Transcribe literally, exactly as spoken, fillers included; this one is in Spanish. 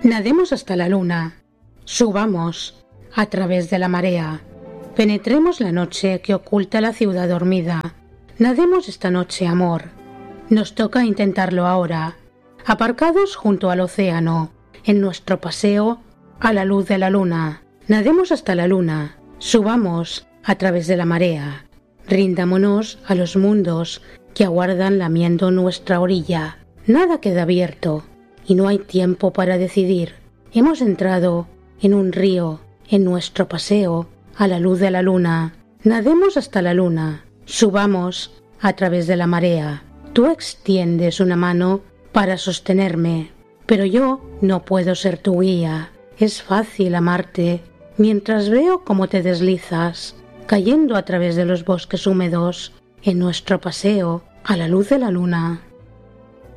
Nademos hasta la luna, subamos a través de la marea, penetremos la noche que oculta la ciudad dormida. Nademos esta noche, amor. Nos toca intentarlo ahora, aparcados junto al océano, en nuestro paseo a la luz de la luna. Nademos hasta la luna, subamos a través de la marea, rindámonos a los mundos que aguardan lamiendo nuestra orilla. Nada queda abierto y no hay tiempo para decidir. Hemos entrado en un río en nuestro paseo a la luz de la luna. Nademos hasta la luna, subamos a través de la marea. Tú extiendes una mano para sostenerme, pero yo no puedo ser tu guía. Es fácil amarte mientras veo cómo te deslizas, cayendo a través de los bosques húmedos en nuestro paseo a la luz de la luna.